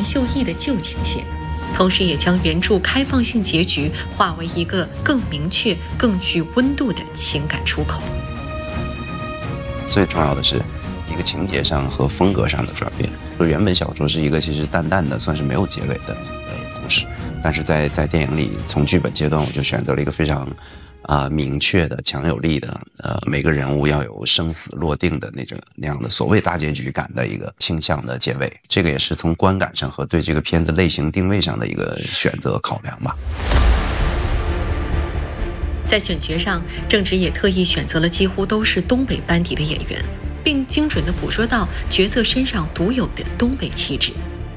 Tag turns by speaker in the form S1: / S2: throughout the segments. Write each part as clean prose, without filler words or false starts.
S1: 王秀义的旧情线，同时也将原著开放性结局化为一个更明确、更具温度的情感出口。
S2: 最重要的是一个情节上和风格上的转变。原本小说是一个其实淡淡的，算是没有结尾的故事，但是在电影里，从剧本阶段我就选择了一个非常明确的、强有力的，每个人物要有生死落定的那样的所谓大结局感的一个倾向的结尾。这个也是从观感上和对这个片子类型定位上的一个选择考量吧。
S1: 在选角上，郑执也特意选择了几乎都是东北班底的演员，并精准地捕捉到角色身上独有的东北气质。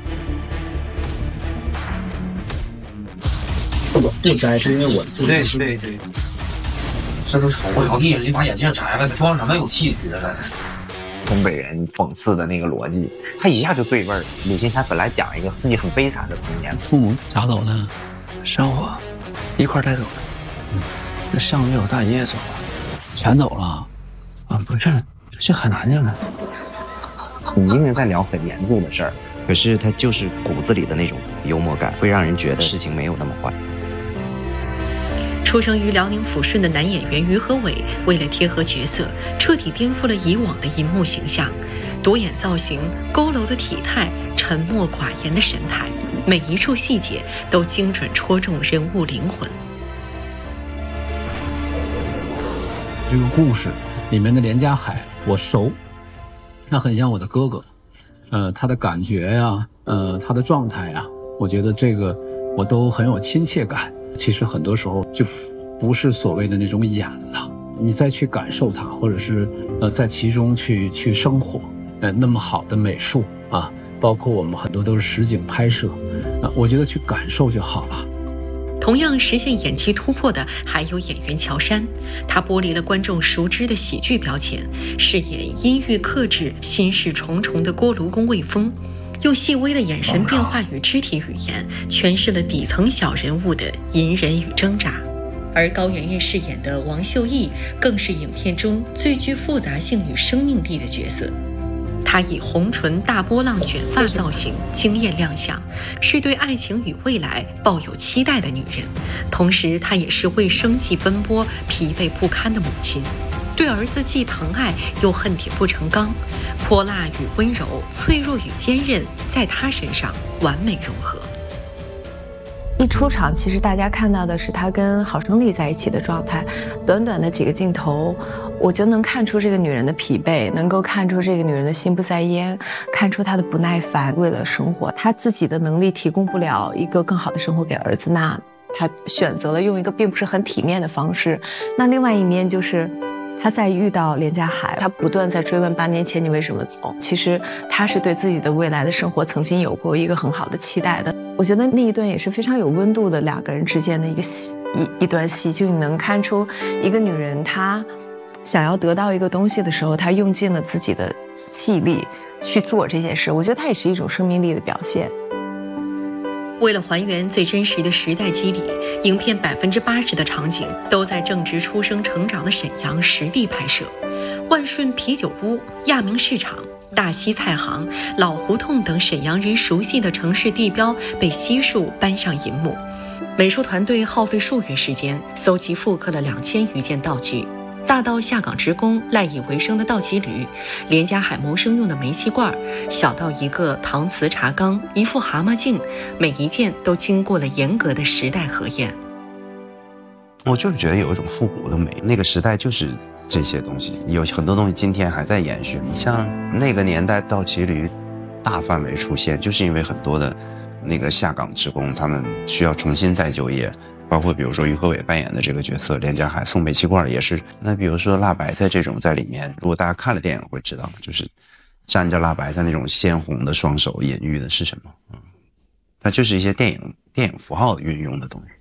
S3: 不摘是因为我自己
S4: 对，这都瞅我老弟就把眼镜摘了，装什么有气质的？
S5: 东北人讽刺的那个逻辑，他一下就对味儿。李金山本来讲一个自己很悲惨的童年，
S3: 父母咋走的？生活一块带走的。这上月我大爷爷走了，全走了。啊，不是，去海南去了。
S5: 你明明在聊很严肃的事儿，
S2: 可是他就是骨子里的那种幽默感，会让人觉得事情没有那么坏。
S1: 出生于辽宁抚顺的男演员于和伟，为了贴合角色，彻底颠覆了以往的银幕形象。独眼造型、佝偻的体态、沉默寡言的神态，每一处细节都精准戳中人物灵魂。
S3: 这个故事里面的连家海我熟，他很像我的哥哥，他的感觉呀，他的状态呀，我觉得这个我都很有亲切感。其实很多时候就不是所谓的那种演了，你再去感受它，或者是在其中去生活，那么好的美术啊，包括我们很多都是实景拍摄，我觉得去感受就好了。
S1: 同样实现演技突破的还有演员乔杉，他剥离了观众熟知的喜剧标签，饰演阴郁克制、心事重重的锅炉工魏峰，用细微的眼神变化与肢体语言诠释了底层小人物的隐忍与挣扎。而高圆圆饰演的王秀义更是影片中最具复杂性与生命力的角色。她以红唇大波浪卷发造型惊艳亮相，是对爱情与未来抱有期待的女人，同时她也是为生计奔波、疲惫不堪的母亲。对儿子既疼爱又恨铁不成钢，泼辣与温柔、脆弱与坚韧，在她身上完美融合。
S6: 一出场，其实大家看到的是他跟郝胜利在一起的状态，短短的几个镜头，我就能看出这个女人的疲惫，能够看出这个女人的心不在焉，看出她的不耐烦。为了生活，她自己的能力提供不了一个更好的生活给儿子，那她选择了用一个并不是很体面的方式。那另外一面就是他在遇到连家海，他不断在追问8年前你为什么走。其实他是对自己的未来的生活曾经有过一个很好的期待的。我觉得那一段也是非常有温度的两个人之间的一段戏剧，你能看出一个女人她想要得到一个东西的时候，她用尽了自己的气力去做这件事。我觉得它也是一种生命力的表现。
S1: 为了还原最真实的时代机理，影片80%的场景都在正值出生成长的沈阳实地拍摄。万顺啤酒屋、亚明市场、大西菜行、老胡同等沈阳人熟悉的城市地标被悉数搬上银幕。美术团队耗费数月时间，搜集复刻了2000余件道具，大到下岗职工赖以为生的倒骑驴，连家海谋生用的煤气罐，小到一个搪瓷茶缸、一副蛤蟆镜，每一件都经过了严格的时代核验。
S2: 我就是觉得有一种复古的美，那个时代就是这些东西，有很多东西今天还在延续。你像那个年代倒骑驴大范围出现，就是因为很多的那个下岗职工他们需要重新再就业，包括比如说于和伟扮演的这个角色连家海送煤气罐也是。那比如说辣白菜这种在里面，如果大家看了电影会知道，就是沾着辣白菜那种鲜红的双手隐喻的是什么？它就是一些电影符号运用的东西。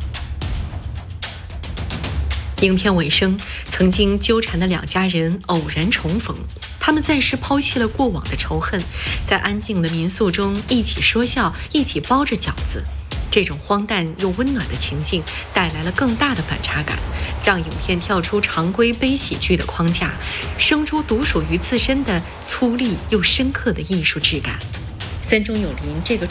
S1: 影片尾声，曾经纠缠的两家人偶然重逢，他们暂时抛弃了过往的仇恨，在安静的民宿中一起说笑，一起包着饺子。这种荒诞又温暖的情境带来了更大的反差感，让影片跳出常规悲喜剧的框架，生出独属于自身的粗粝又深刻的艺术质感。森中有林这个